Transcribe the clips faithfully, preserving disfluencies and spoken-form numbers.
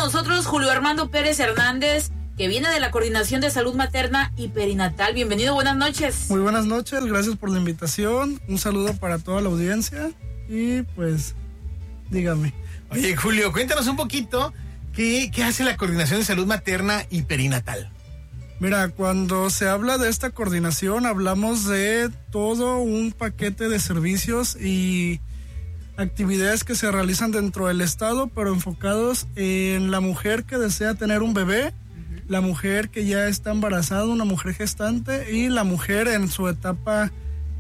nosotros Julio Armando Pérez Hernández, que viene de la Coordinación de Salud Materna y Perinatal. Bienvenido, buenas noches. Muy buenas noches, gracias por la invitación. Un saludo para toda la audiencia y pues, dígame. Oye, Julio, cuéntanos un poquito qué, qué hace la Coordinación de Salud Materna y Perinatal. Mira, cuando se habla de esta coordinación, hablamos de todo un paquete de servicios y actividades que se realizan dentro del estado, pero enfocados en la mujer que desea tener un bebé, uh-huh. la mujer que ya está embarazada, una mujer gestante, y la mujer en su etapa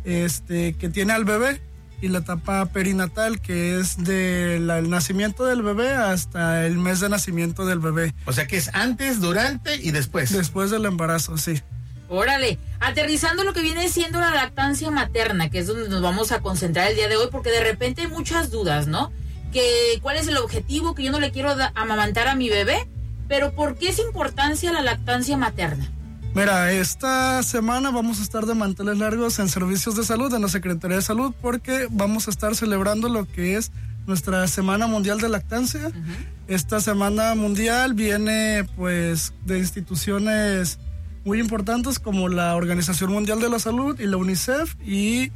este, que tiene al bebé, y la etapa perinatal, que es del de nacimiento del bebé hasta el mes de nacimiento del bebé. O sea que es antes, durante y después. Después del embarazo, sí. Órale, aterrizando lo que viene siendo la lactancia materna, que es donde nos vamos a concentrar el día de hoy, porque de repente hay muchas dudas, ¿no? Que cuál es el objetivo, que yo no le quiero da- amamantar a mi bebé, pero ¿por qué es importancia la lactancia materna? Mira, esta semana vamos a estar de manteles largos en servicios de salud, en la Secretaría de Salud, porque vamos a estar celebrando lo que es nuestra Semana Mundial de Lactancia. Uh-huh. Esta Semana Mundial viene pues de instituciones muy importantes como la Organización Mundial de la Salud y la UNICEF, y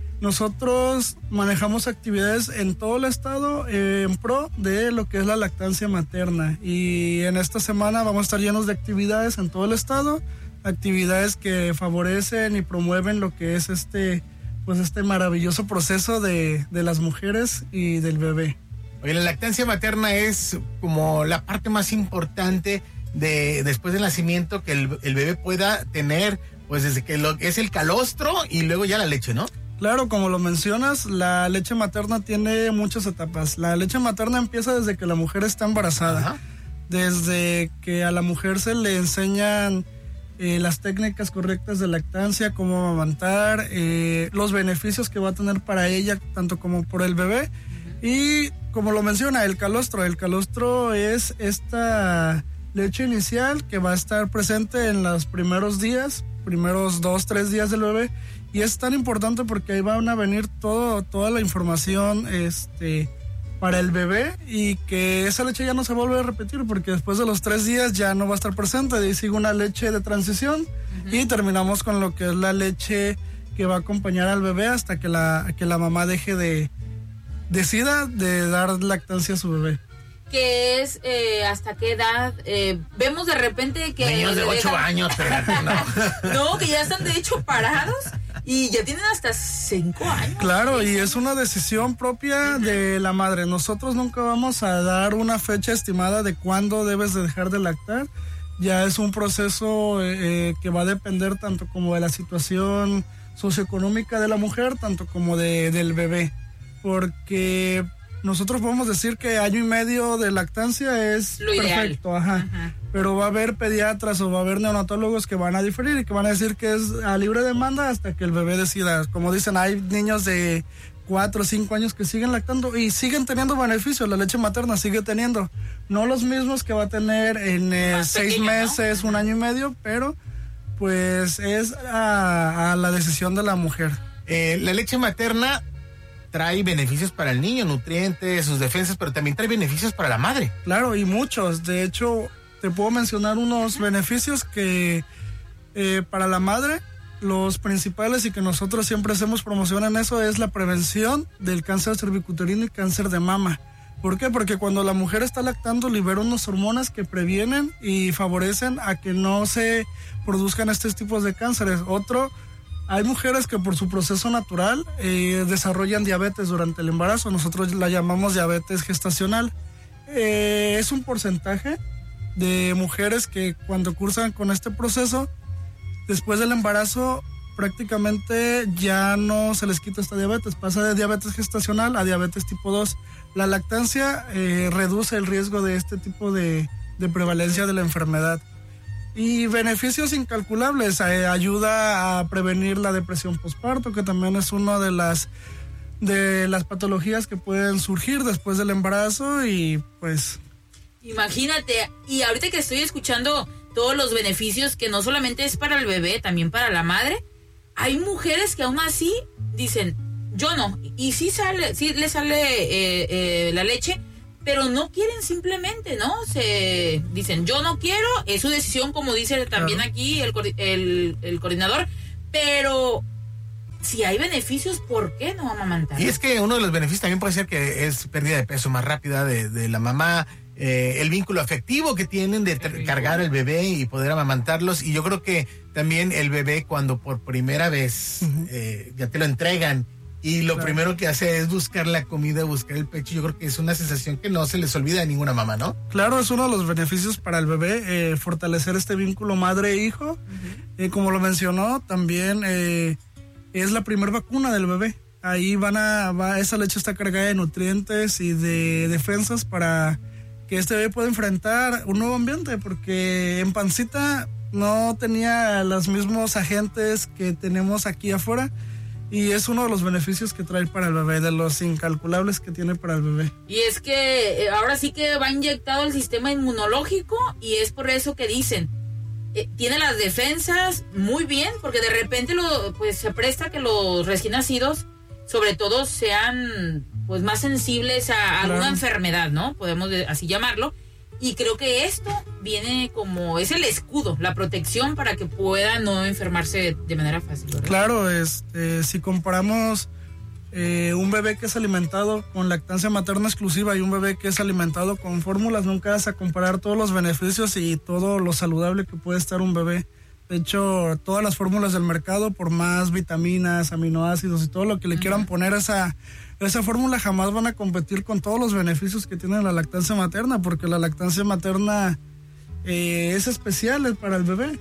nosotros manejamos actividades en todo el estado eh, en pro de lo que es la lactancia materna, y en esta semana vamos a estar llenos de actividades en todo el estado, actividades que favorecen y promueven lo que es este pues este maravilloso proceso de, de las mujeres y del bebé. Oye, la lactancia materna es como la parte más importante de después del nacimiento que el, el bebé pueda tener, pues desde que lo, es el calostro y luego ya la leche, ¿no? Claro, como lo mencionas, la leche materna tiene muchas etapas. La leche materna empieza desde que la mujer está embarazada. Ajá. Desde que a la mujer se le enseñan eh, las técnicas correctas de lactancia, cómo amamantar, eh, los beneficios que va a tener para ella, tanto como por el bebé. Uh-huh. Y como lo menciona, el calostro. El calostro es esta leche inicial que va a estar presente en los primeros días, primeros dos, tres días del bebé, y es tan importante porque ahí van a venir todo, toda la información este, para el bebé, y que esa leche ya no se vuelve a repetir porque después de los tres días ya no va a estar presente, y sigue una leche de transición. Uh-huh. Y terminamos con lo que es la leche que va a acompañar al bebé hasta que la, que la mamá deje de, decida de dar lactancia a su bebé. Que es eh, hasta qué edad eh, vemos de repente que niños de ocho dejan... años, pero no. No, que ya están de hecho parados y ya tienen hasta cinco años. Claro, y es una decisión propia de la madre. Nosotros nunca vamos a dar una fecha estimada de cuándo debes de dejar de lactar. Ya es un proceso eh, que va a depender tanto como de la situación socioeconómica de la mujer, tanto como de, del bebé, porque nosotros podemos decir que año y medio de lactancia es lo perfecto, ideal. Ajá. Ajá. Pero va a haber pediatras o va a haber neonatólogos que van a diferir y que van a decir que es a libre demanda hasta que el bebé decida. Como dicen, hay niños de cuatro o cinco años que siguen lactando y siguen teniendo beneficios, la leche materna sigue teniendo. No los mismos que va a tener en eh, seis pequeño, meses, ¿no? Un año y medio, pero pues es a, a la decisión de la mujer. Eh, la leche materna trae beneficios para el niño, nutrientes, sus defensas, pero también trae beneficios para la madre. Claro, y muchos. De hecho, te puedo mencionar unos beneficios que eh, para la madre, los principales y que nosotros siempre hacemos promoción en eso, es la prevención del cáncer cervicuterino y cáncer de mama. ¿Por qué? Porque cuando la mujer está lactando libera unas hormonas que previenen y favorecen a que no se produzcan estos tipos de cánceres. Otro, hay mujeres que por su proceso natural eh, desarrollan diabetes durante el embarazo. Nosotros la llamamos diabetes gestacional. Eh, es un porcentaje de mujeres que cuando cursan con este proceso, después del embarazo prácticamente ya no se les quita esta diabetes. Pasa de diabetes gestacional a diabetes tipo dos. La lactancia eh, reduce el riesgo de este tipo de, de prevalencia de la enfermedad. Y beneficios incalculables, eh, ayuda a prevenir la depresión postparto, que también es una de las, de las patologías que pueden surgir después del embarazo y pues... Imagínate, y ahorita que estoy escuchando todos los beneficios, que no solamente es para el bebé, también para la madre, hay mujeres que aún así dicen, yo no, y sí sale, sí le sale eh, eh, la leche, pero no quieren simplemente, ¿no? Se dicen, yo no quiero, es su decisión, como dice también claro. aquí el, el, el coordinador, pero si hay beneficios, ¿por qué no amamantar? Y es que uno de los beneficios también puede ser que es pérdida de peso más rápida de, de la mamá, eh, el vínculo afectivo que tienen de tra- cargar el bebé y poder amamantarlos, y yo creo que también el bebé cuando por primera vez uh-huh. eh, ya te lo entregan, y lo claro. primero que hace es buscar la comida, buscar el pecho. Yo creo que es una sensación que no se les olvida a ninguna mamá, ¿no? Claro, es uno de los beneficios para el bebé, eh, fortalecer este vínculo madre-hijo. Uh-huh. Eh, como lo mencionó, también eh, es la primera vacuna del bebé. Ahí van a, va, esa leche está cargada de nutrientes y de defensas para que este bebé pueda enfrentar un nuevo ambiente, porque en pancita no tenía los mismos agentes que tenemos aquí afuera. Y es uno de los beneficios que trae para el bebé, de los incalculables que tiene para el bebé. Y es que ahora sí que va inyectado el sistema inmunológico, y es por eso que dicen, eh, tiene las defensas muy bien, porque de repente lo, pues se presta que los recién nacidos, sobre todo, sean pues más sensibles a claro. alguna enfermedad, ¿no? Podemos de, así llamarlo. Y creo que esto viene como, es el escudo, la protección para que pueda no enfermarse de manera fácil, ¿verdad? Claro, este, si comparamos eh, un bebé que es alimentado con lactancia materna exclusiva y un bebé que es alimentado con fórmulas, nunca vas a comparar todos los beneficios y todo lo saludable que puede estar un bebé. De hecho, todas las fórmulas del mercado, por más vitaminas, aminoácidos y todo lo que le uh-huh. quieran poner a esa, esa fórmula, jamás van a competir con todos los beneficios que tiene la lactancia materna, porque la lactancia materna eh, es especial para el bebé.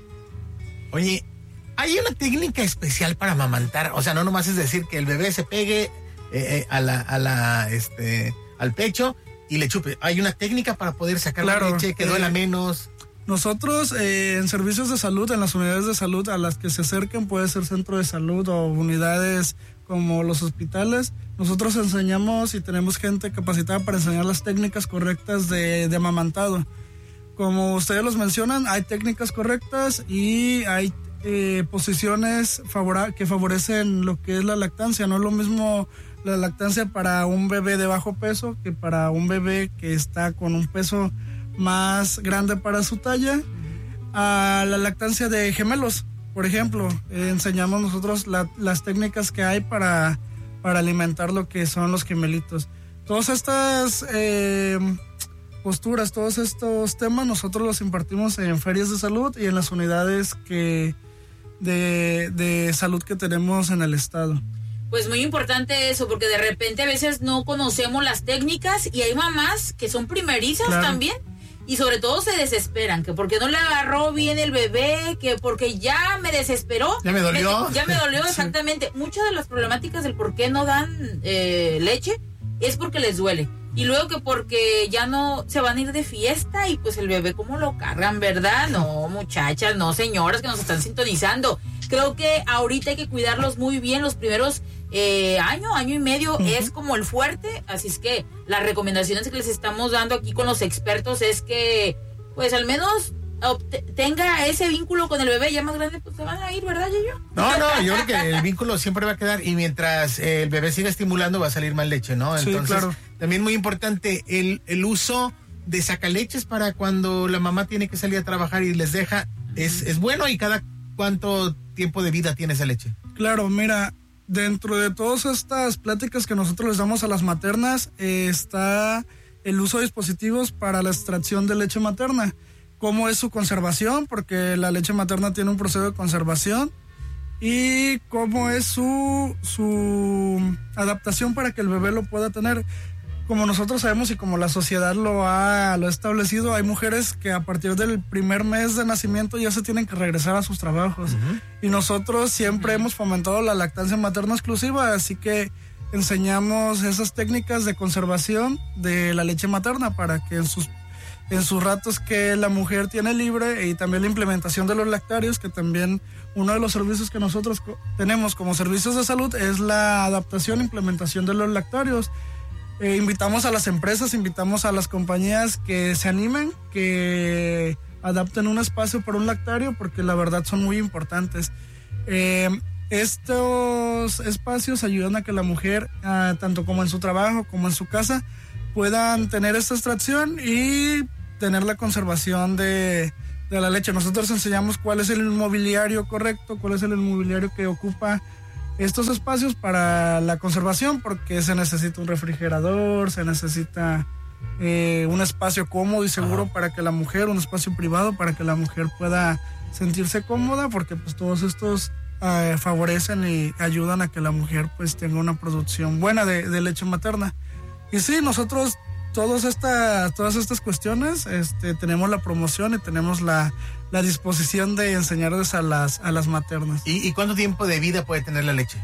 Oye, ¿hay una técnica especial para amamantar? O sea, no nomás es decir que el bebé se pegue eh, eh, a la, a la, este, al pecho y le chupe. ¿Hay una técnica para poder sacar claro, la leche, que eh, duela menos? Nosotros eh, en servicios de salud, en las unidades de salud a las que se acerquen, puede ser centro de salud o unidades como los hospitales, nosotros enseñamos y tenemos gente capacitada para enseñar las técnicas correctas de, de amamantado. Como ustedes los mencionan, hay técnicas correctas y hay eh, posiciones favora- que favorecen lo que es la lactancia. No es lo mismo la lactancia para un bebé de bajo peso que para un bebé que está con un peso más grande para su talla, a la lactancia de gemelos, por ejemplo. Eh, enseñamos nosotros la, las técnicas que hay para, para alimentar lo que son los gemelitos. Todas estas eh, posturas, todos estos temas nosotros los impartimos en ferias de salud y en las unidades que de, de salud que tenemos en el estado. Pues muy importante eso, porque de repente a veces no conocemos las técnicas y hay mamás que son primerizas claro. también. Y sobre todo se desesperan, que porque no le agarró bien el bebé, que porque ya me desesperó. Ya me dolió. Me, ya me dolió, exactamente. Sí. Muchas de las problemáticas del por qué no dan eh, leche es porque les duele. Y luego que porque ya no se van a ir de fiesta y pues el bebé cómo lo cargan, ¿verdad? No, muchachas, no, señoras que nos están sintonizando. Creo que ahorita hay que cuidarlos muy bien los primeros eh, año, año y medio, uh-huh. es como el fuerte, así es que las recomendaciones que les estamos dando aquí con los expertos es que, pues al menos obte- tenga ese vínculo con el bebé, ya más grande, pues se van a ir, ¿verdad, Yayo? No, no, yo creo que el vínculo siempre va a quedar y mientras eh, el bebé siga estimulando va a salir más leche, ¿no? Entonces, sí, claro. También muy importante el, el uso de sacaleches para cuando la mamá tiene que salir a trabajar y les deja, uh-huh. es, es bueno. ¿Y cada cuánto tiempo de vida tiene esa leche? Claro, mira, dentro de todas estas pláticas que nosotros les damos a las maternas eh, está el uso de dispositivos para la extracción de leche materna. ¿Cómo es su conservación? Porque la leche materna tiene un proceso de conservación. Y cómo es su, su adaptación para que el bebé lo pueda tener. Como nosotros sabemos y como la sociedad lo ha, lo ha establecido, hay mujeres que a partir del primer mes de nacimiento ya se tienen que regresar a sus trabajos. Uh-huh. Y nosotros siempre uh-huh. hemos fomentado la lactancia materna exclusiva, así que enseñamos esas técnicas de conservación de la leche materna para que en sus, en sus ratos que la mujer tiene libre, y también la implementación de los lactarios, que también uno de los servicios que nosotros co- tenemos como servicios de salud es la adaptación e implementación de los lactarios. Eh, invitamos a las empresas, invitamos a las compañías que se animen, que adapten un espacio para un lactario, porque la verdad son muy importantes. Eh, estos espacios ayudan a que la mujer, uh, tanto como en su trabajo como en su casa, puedan tener esta extracción y tener la conservación de, de la leche. Nosotros enseñamos cuál es el inmobiliario correcto, cuál es el inmobiliario que ocupa estos espacios para la conservación, porque se necesita un refrigerador, se necesita eh, un espacio cómodo y seguro Ajá. para que la mujer, un espacio privado para que la mujer pueda sentirse cómoda, porque pues todos estos eh, favorecen y ayudan a que la mujer pues tenga una producción buena de, de leche materna. Y sí, nosotros todas estas, todas estas cuestiones este, tenemos la promoción y tenemos la, la disposición de enseñarles a las, a las maternas. ¿Y, ¿Y cuánto tiempo de vida puede tener la leche?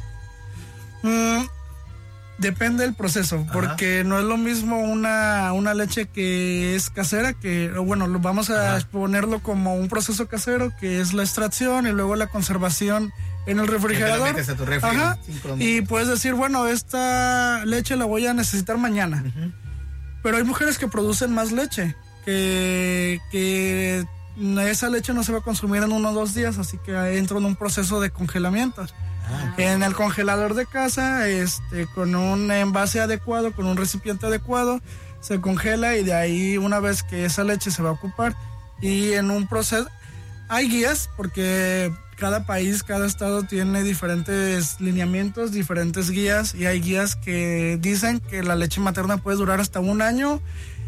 Mm, depende del proceso, Ajá. porque no es lo mismo una, una leche que es casera, que bueno, lo vamos a Ajá. ponerlo como un proceso casero, que es la extracción y luego la conservación en el refrigerador. Metes a tu refri, Ajá. Y puedes decir, bueno, esta leche la voy a necesitar mañana. Uh-huh. Pero hay mujeres que producen más leche, que, que esa leche no se va a consumir en uno o dos días, así que entra en un proceso de congelamiento. Ah. En el congelador de casa, este, con un envase adecuado, con un recipiente adecuado, se congela y de ahí una vez que esa leche se va a ocupar y en un proceso... Hay guías porque cada país, cada estado tiene diferentes lineamientos, diferentes guías y hay guías que dicen que la leche materna puede durar hasta un año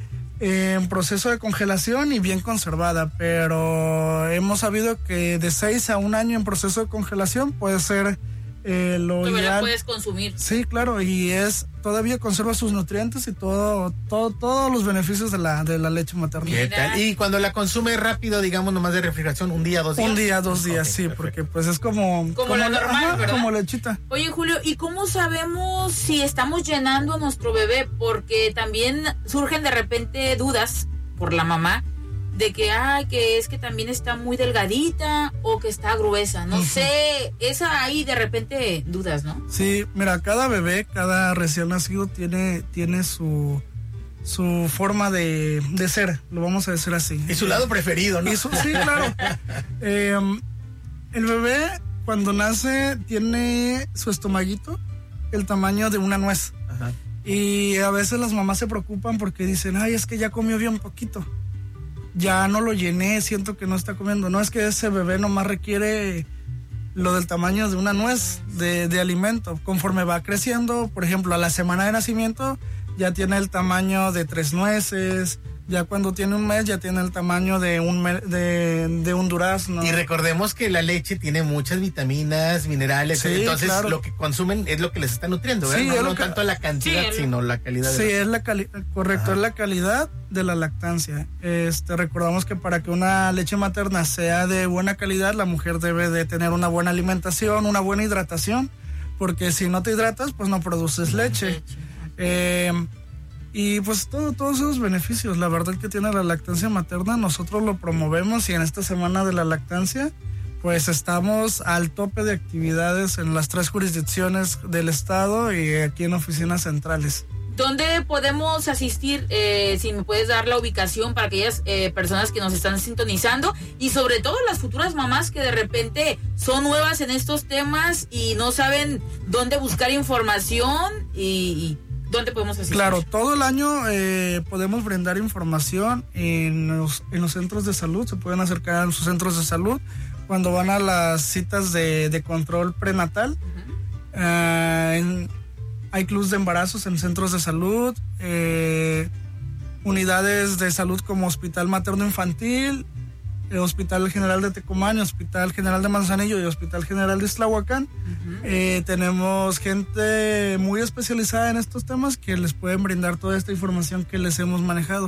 en proceso de congelación y bien conservada, pero hemos sabido que de seis a un año en proceso de congelación puede ser eh, lo ideal. La puedes consumir. Sí, claro, y es todavía conserva sus nutrientes y todo, todo, todos los beneficios de la, de la leche materna. ¿Qué tal? Y cuando la consume rápido, digamos, nomás de refrigeración, un día, dos días. Un día, dos días, okay, sí, perfecto. Porque pues es como... Como, como la normal, ajá, ¿verdad? Como lechita. Oye, Julio, ¿y cómo sabemos si estamos llenando a nuestro bebé? Porque también surgen de repente dudas por la mamá de que, ay, que es que también está muy delgadita o que está gruesa, no uh-huh. sé, esa ahí de repente dudas, ¿no? Sí, mira, cada bebé, cada recién nacido tiene, tiene su, su forma de, de ser, lo vamos a decir así. Y su lado preferido, ¿no? Y su, sí, claro. eh, el bebé cuando nace tiene su estomaguito el tamaño de una nuez. Ajá. Y a veces las mamás se preocupan porque dicen, ay, es que ya comió bien poquito. Ya no lo llené, siento que no está comiendo. No, es que ese bebé nomás requiere lo del tamaño de una nuez de, de alimento. Conforme va creciendo, por ejemplo, a la semana de nacimiento ya tiene el tamaño de tres nueces. Ya cuando tiene un mes ya tiene el tamaño de un de, de un durazno. Y recordemos que la leche tiene muchas vitaminas, minerales, sí, entonces claro. Lo que consumen es lo que les está nutriendo, ¿verdad? Sí, no, no que... tanto la cantidad, sí, sino la calidad. Sí, de la... es la calidad, correcto, Ajá. es la calidad de la lactancia. Este, recordamos que para que una leche materna sea de buena calidad, la mujer debe de tener una buena alimentación, una buena hidratación, porque si no te hidratas, pues no produces leche. leche. Eh, Y pues todo, todos esos beneficios, la verdad que tiene la lactancia materna, nosotros lo promovemos y en esta semana de la lactancia, pues estamos al tope de actividades en las tres jurisdicciones del estado y aquí en oficinas centrales. ¿Dónde podemos asistir? Eh, si me puedes dar la ubicación para aquellas eh, personas que nos están sintonizando y sobre todo las futuras mamás que de repente son nuevas en estos temas y no saben dónde buscar información y... y ¿dónde podemos asistir? Claro, todo el año eh, podemos brindar información en los, en los centros de salud, se pueden acercar a sus centros de salud cuando van a las citas de, de control prenatal. Uh-huh. eh, en, hay clubs de embarazos en centros de salud, eh, unidades de salud como Hospital Materno Infantil, el Hospital General de Tecomán, Hospital General de Manzanillo y Hospital General de Iztlahuacán. Uh-huh. Eh, tenemos gente muy especializada en estos temas que les pueden brindar toda esta información que les hemos manejado.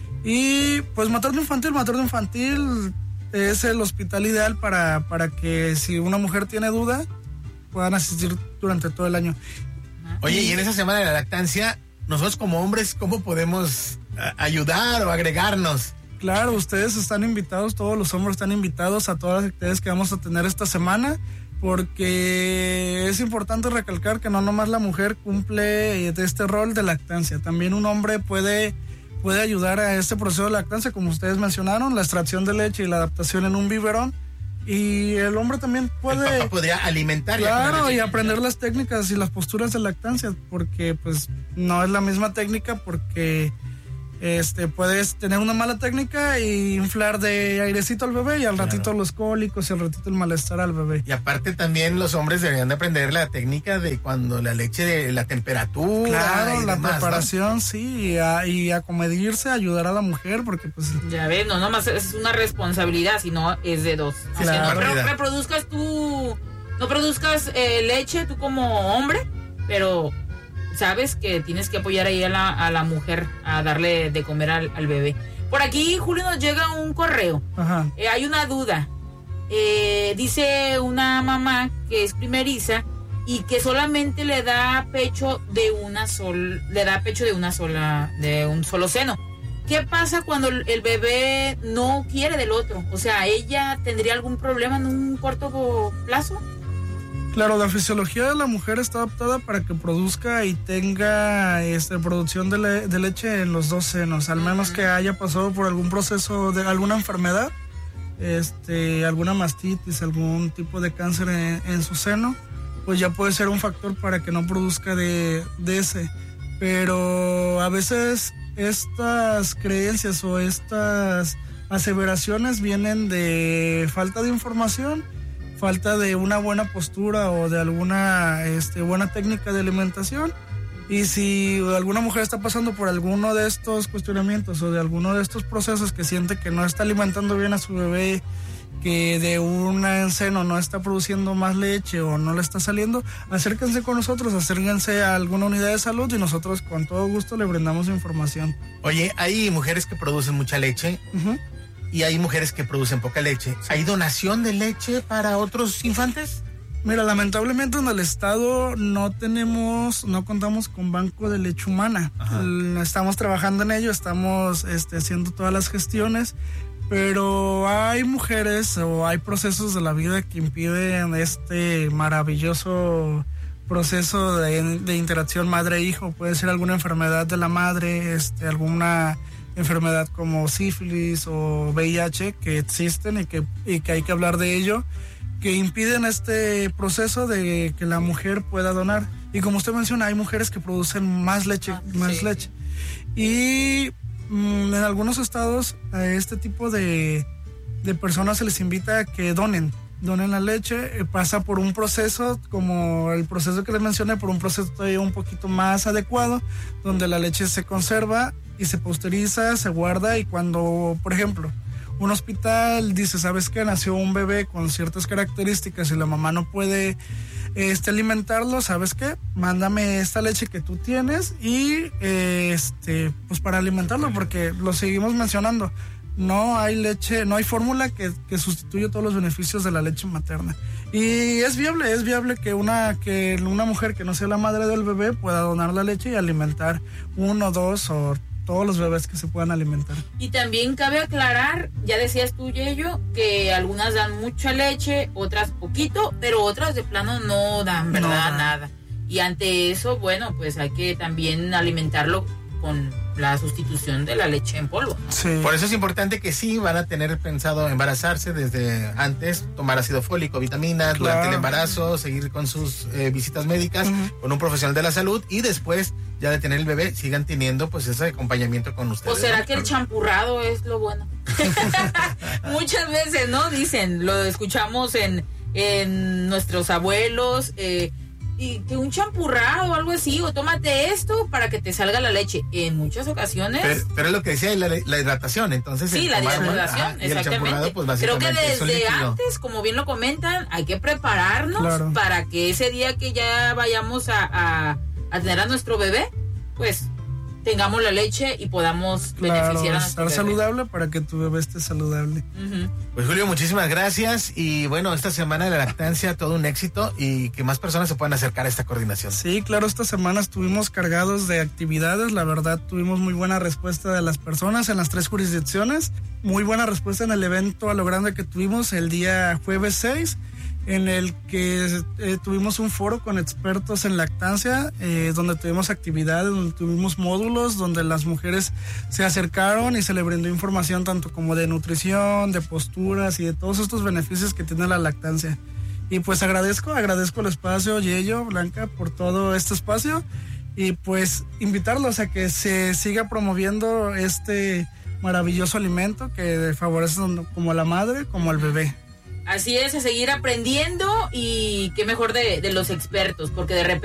Y pues materno infantil, materno infantil es el hospital ideal para, para que si una mujer tiene duda, puedan asistir durante todo el año. Oye, y en esa semana de la lactancia, nosotros como hombres, ¿cómo podemos ayudar o agregarnos? Claro, ustedes están invitados, todos los hombres están invitados a todas las actividades que vamos a tener esta semana, porque es importante recalcar que no nomás la mujer cumple este rol de lactancia, también un hombre puede, puede ayudar a este proceso de lactancia, como ustedes mencionaron, la extracción de leche y la adaptación en un biberón, Y el hombre también puede... El papá podría alimentar. Claro, y aprender las técnicas y las posturas de lactancia, porque pues no es la misma técnica, porque este puedes tener una mala técnica e inflar de airecito al bebé y al Claro. ratito los cólicos y al ratito el malestar al bebé. Y aparte también los hombres deberían de aprender la técnica de cuando la leche, de la temperatura. Claro, y la demás, preparación, ¿no? Sí, y a, y a comedirse, ayudar a la mujer, porque pues... Ya ves, no nomás es una responsabilidad, sino es de dos. Sí, Aunque claro. no re- reproduzcas tú, no produzcas eh, leche tú como hombre, pero sabes que tienes que apoyar ahí a la, a la mujer a darle de comer al, al bebé. Por aquí, Julio, nos llega un correo. Ajá. Eh, hay una duda. Eh, dice una mamá que es primeriza y que solamente le da pecho de una sol, le da pecho de una sola, de un solo seno. ¿Qué pasa cuando el bebé no quiere del otro? O sea, ¿ella tendría algún problema en un corto plazo? Claro, la fisiología de la mujer está adaptada para que produzca y tenga este, producción de, le- de leche en los dos senos, al menos que haya pasado por algún proceso de alguna enfermedad, este, alguna mastitis, algún tipo de cáncer en, en su seno, pues ya puede ser un factor para que no produzca de, de ese. Pero a veces estas creencias o estas aseveraciones vienen de falta de información, falta de una buena postura o de alguna este, buena técnica de alimentación. Y si alguna mujer está pasando por alguno de estos cuestionamientos o de alguno de estos procesos que siente que no está alimentando bien a su bebé, que de un seno no está produciendo más leche o no le está saliendo, acérquense con nosotros, acérquense a alguna unidad de salud y nosotros con todo gusto le brindamos información. Oye, hay mujeres que producen mucha leche. Uh-huh. Y hay mujeres que producen poca leche. ¿Hay donación de leche para otros infantes? Mira, lamentablemente en el estado no tenemos, no contamos con banco de leche humana. L- Estamos trabajando en ello, estamos este, haciendo todas las gestiones, pero hay mujeres o hay procesos de la vida que impiden este maravilloso proceso de, de interacción madre-hijo. Puede ser alguna enfermedad de la madre, este, alguna enfermedad como sífilis o V I H que existen y que, y que hay que hablar de ello, que impiden este proceso de que la mujer pueda donar. Y como usted menciona, hay mujeres que producen más leche, Ah, más sí. leche. Y mm, en algunos estados a este tipo de, de personas se les invita a que donen, donen la leche. Eh, pasa por un proceso, como el proceso que les mencioné, por un proceso todavía un poquito más adecuado, donde la leche se conserva y se pasteuriza, se guarda, y cuando, por ejemplo, un hospital dice, ¿sabes qué? Nació un bebé con ciertas características y la mamá no puede este, alimentarlo, ¿sabes qué? Mándame esta leche que tú tienes y eh, este, pues para alimentarlo, porque lo seguimos mencionando. No hay leche, no hay fórmula que, que sustituya todos los beneficios de la leche materna. Y es viable, es viable que una, que una mujer que no sea la madre del bebé pueda donar la leche y alimentar uno, dos o todos los bebés que se puedan alimentar. Y también cabe aclarar, ya decías tú, Yeyo, que algunas dan mucha leche, otras poquito, pero otras de plano no dan, ¿verdad? No dan. Nada. Y ante eso, bueno, pues hay que también alimentarlo con la sustitución de la leche en polvo, ¿no? Sí. Por eso es importante que sí van a tener pensado embarazarse desde antes, tomar ácido fólico, vitaminas, Claro. durante el embarazo, seguir con sus eh, visitas médicas Ujú. con un profesional de la salud, y después ya de tener el bebé sigan teniendo pues ese acompañamiento con ustedes. ¿O será ¿no? que el champurrado es lo bueno? Muchas veces, ¿no? Dicen, lo escuchamos en, en nuestros abuelos, eh, y que un champurrado o algo así, o tómate esto para que te salga la leche. En muchas ocasiones... Pero, pero es lo que decía, la, la hidratación, entonces. Sí, el la tomar- hidratación, ajá, y el exactamente. champurrado, pues, Creo que básicamente es un desde líquido. antes, como bien lo comentan, hay que prepararnos Claro. para que ese día que ya vayamos a, a, a tener a nuestro bebé, pues tengamos la leche y podamos Claro, beneficiar a nuestro estar bebé. saludable para que tu bebé esté saludable. Ujú. Pues Julio, muchísimas gracias, y bueno, esta semana de la lactancia, todo un éxito, y que más personas se puedan acercar a esta coordinación. Sí, claro, esta semana estuvimos cargados de actividades, la verdad tuvimos muy buena respuesta de las personas en las tres jurisdicciones, muy buena respuesta en el evento a lo grande que tuvimos el día jueves seis, en el que eh, tuvimos un foro con expertos en lactancia, eh, donde tuvimos actividades, donde tuvimos módulos, donde las mujeres se acercaron y se le brindó información tanto como de nutrición, de posturas y de todos estos beneficios que tiene la lactancia. Y pues agradezco, agradezco el espacio, Yello, Blanca, por todo este espacio, y pues invitarlos a que se siga promoviendo este maravilloso alimento que favorece como a la madre como al bebé. Así es, a seguir aprendiendo, y qué mejor de, de los expertos, porque de repente